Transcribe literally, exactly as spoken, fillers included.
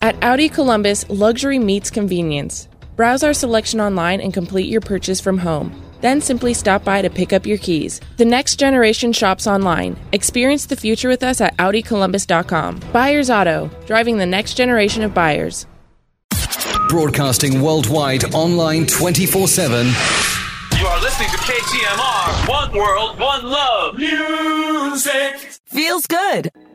At Audi Columbus, luxury meets convenience. Browse our selection online and complete your purchase from home. Then simply stop by to pick up your keys. The next generation shops online. Experience the future with us at Audi Columbus dot com. Buyers Auto, driving the next generation of buyers. Broadcasting worldwide, online twenty-four seven. You are listening to K T M R. One world, one love. Music feels good.